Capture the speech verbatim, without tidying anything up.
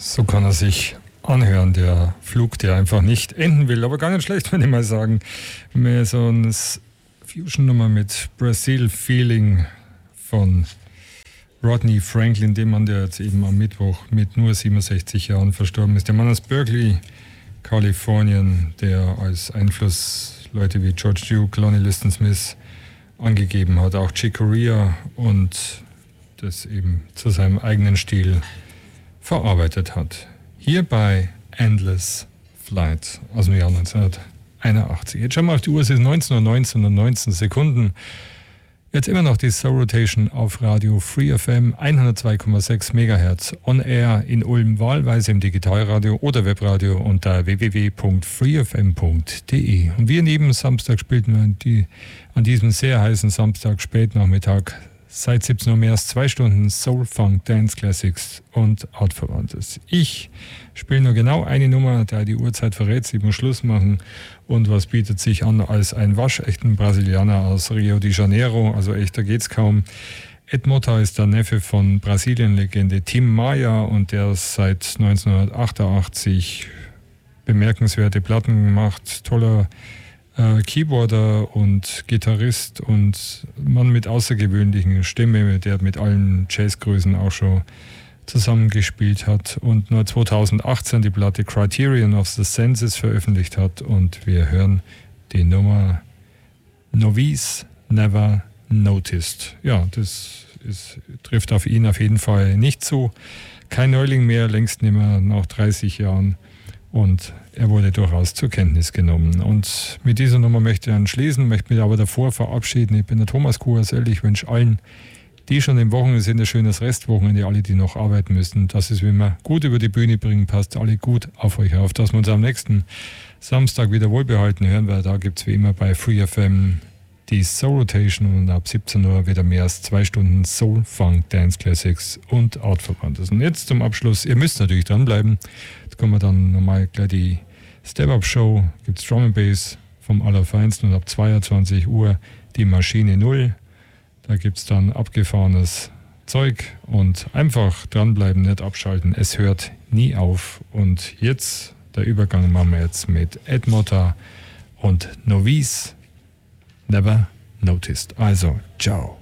So kann er sich anhören, der Flug, der einfach nicht enden will. Aber gar nicht schlecht, würde ich mal sagen. Mehr so eine Fusion-Nummer mit Brazil Feeling von Rodney Franklin, dem Mann, der jetzt eben am Mittwoch mit nur siebenundsechzig Jahren verstorben ist. Der Mann aus Berkeley, Kalifornien, der als Einfluss Leute wie George Duke, Lonnie Liston Smith angegeben hat, auch Chick Corea, und das eben zu seinem eigenen Stil verarbeitet hat. Hier bei Endless Flight aus dem Jahr neunzehnhunderteinundachtzig. Jetzt schauen wir auf die Uhr, es ist neunzehn Uhr neunzehn und neunzehn Sekunden. Jetzt immer noch die Soul Rotation auf Radio Free F M hundertzwei Komma sechs Megahertz on air in Ulm, wahlweise im Digitalradio oder Webradio unter w w w punkt free f m punkt d e. Und wir neben Samstag spielten wir die, an diesem sehr heißen Samstag Spätnachmittag seit siebzehn Uhr mehr als zwei Stunden Soul, Funk, Dance Classics und Artverwandtes. Ich spiele nur genau eine Nummer, da die Uhrzeit verrät, sie muss Schluss machen. Und was bietet sich an als ein waschechten Brasilianer aus Rio de Janeiro, also echter geht's kaum. Ed Mota ist der Neffe von Brasilien-Legende Tim Maia und der seit neunzehnhundertachtundachtzig bemerkenswerte Platten macht, toller äh, Keyboarder und Gitarrist und Mann mit außergewöhnlichen Stimme, der mit allen Jazzgrößen auch schon zusammengespielt hat und nur zweitausendachtzehn die Platte Criterion of the Senses veröffentlicht hat, und wir hören die Nummer Novice Never Noticed. Ja, das ist, trifft auf ihn auf jeden Fall nicht zu. Kein Neuling mehr, längst nicht mehr, nach dreißig Jahren, und er wurde durchaus zur Kenntnis genommen. Und mit dieser Nummer möchte ich dann schließen, möchte mich aber davor verabschieden. Ich bin der Thomas Kuhasell, ich wünsche allen, die schon im Wochenende sind, ein schönes Restwochenende, alle, die noch arbeiten müssen, dass es wie immer gut über die Bühne bringen, passt alle gut auf euch auf, dass wir uns am nächsten Samstag wieder wohlbehalten hören, weil da gibt es wie immer bei Free F M die Soul Rotation und ab siebzehn Uhr wieder mehr als zwei Stunden Soul, Funk, Dance Classics und Artverwandtes. Und jetzt zum Abschluss, ihr müsst natürlich dranbleiben, jetzt kommen wir dann nochmal gleich die Step-Up-Show, gibt es Drum and Bass vom Allerfeinsten, und ab zweiundzwanzig Uhr die Maschine Null. Da gibt es dann abgefahrenes Zeug, und einfach dranbleiben, nicht abschalten. Es hört nie auf. Und jetzt, der Übergang machen wir jetzt mit Ed Mota und Novice Never Noticed. Also, ciao.